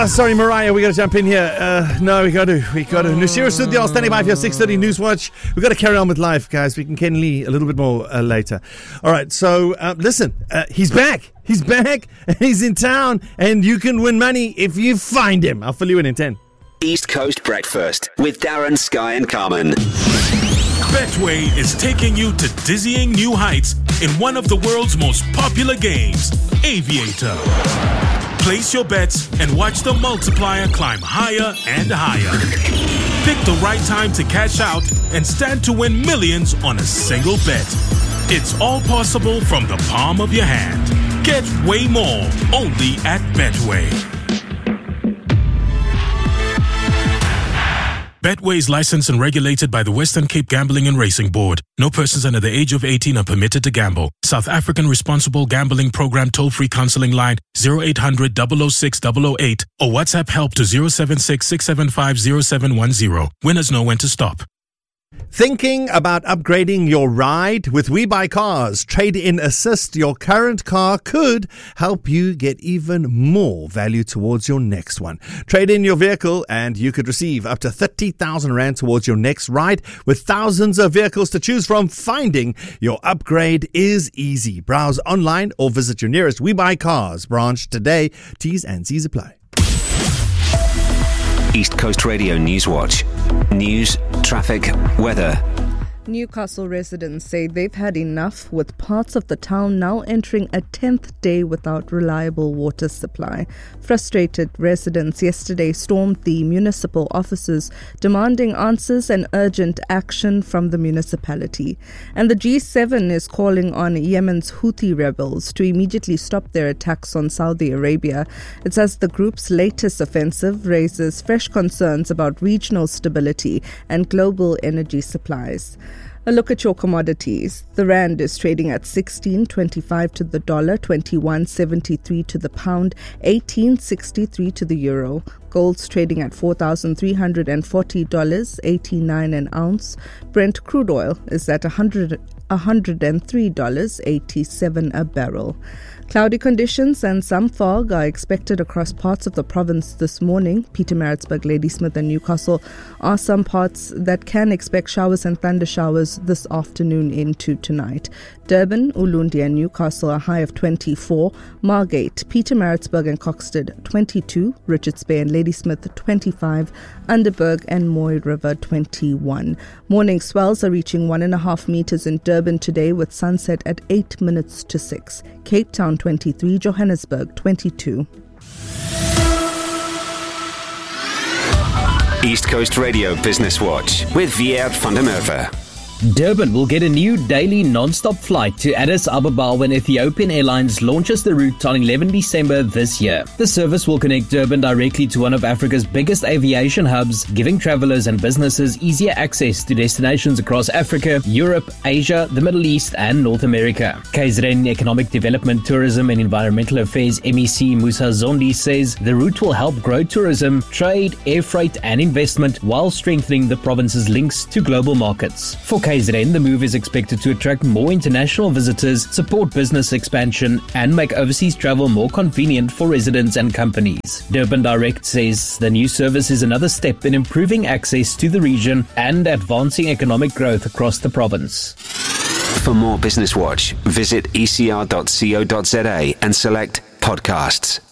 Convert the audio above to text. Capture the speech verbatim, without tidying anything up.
Oh, sorry, Mariah, we got to jump in here. Uh, no, we got to. We got to. Nusira Studio standing by for your six thirty News Watch. We got to carry on with life, guys. We can Ken Lee a little bit more uh, later. All right, so uh, listen, uh, he's back. He's back, and he's in town, and you can win money if you find him. I'll fill you in in ten. East Coast Breakfast with Darren, Sky and Carmen. Betway is taking you to dizzying new heights in one of the world's most popular games, Aviator. Place your bets and watch the multiplier climb higher and higher. Pick the right time to cash out and stand to win millions on a single bet. It's all possible from the palm of your hand. Get way more only at Betway. Betway is licensed and regulated by the Western Cape Gambling and Racing Board. No persons under the age of eighteen are permitted to gamble. South African Responsible Gambling Program toll-free counseling line zero eight hundred, double oh six, double oh eight or WhatsApp help to zero seven six, six seven five, zero seven one zero. Winners know when to stop. Thinking about upgrading your ride? With We Buy Cars Trade-in Assist, your current car could help you get even more value towards your next one. Trade in your vehicle and you could receive up to thirty thousand rand towards your next ride. With thousands of vehicles to choose from, finding your upgrade is easy. Browse online or visit your nearest We Buy Cars branch today. T's and C's apply. East Coast Radio News Watch. News, traffic, weather. Newcastle residents say they've had enough, with parts of the town now entering a tenth day without reliable water supply. Frustrated residents yesterday stormed the municipal offices, demanding answers and urgent action from the municipality. And the G seven is calling on Yemen's Houthi rebels to immediately stop their attacks on Saudi Arabia. It says the group's latest offensive raises fresh concerns about regional stability and global energy supplies. A look at your commodities. The rand is trading at sixteen twenty-five to the dollar, twenty-one seventy-three to the pound, eighteen sixty-three to the euro. Gold's trading at four thousand three hundred forty dollars, eighty-nine an ounce. Brent crude oil is at one hundred, one hundred three dollars, eighty-seven a barrel. Cloudy conditions and some fog are expected across parts of the province this morning. Pietermaritzburg, Ladysmith and Newcastle are some parts that can expect showers and thunder showers this afternoon into tonight. Durban, Ulundi and Newcastle a high of twenty-four. Margate, Pietermaritzburg and Coxted twenty-two. Richards Bay and Ladysmith twenty-five. Underberg and Moy River twenty-one. Morning swells are reaching one and a half meters in Durban today, with sunset at eight minutes to six. Cape Town twenty-three, Johannesburg twenty-two. East Coast Radio Business Watch with Viert van der Merwe. Durban will get a new daily non-stop flight to Addis Ababa when Ethiopian Airlines launches the route on eleventh of December this year. The service will connect Durban directly to one of Africa's biggest aviation hubs, giving travelers and businesses easier access to destinations across Africa, Europe, Asia, the Middle East and North America. K Z N Economic Development, Tourism and Environmental Affairs M E C Musa Zondi says the route will help grow tourism, trade, air freight and investment while strengthening the province's links to global markets. For K Z N, the move is expected to attract more international visitors, support business expansion, and make overseas travel more convenient for residents and companies. Durban Direct says the new service is another step in improving access to the region and advancing economic growth across the province. For more Business Watch, visit e c r dot co dot z a and select podcasts.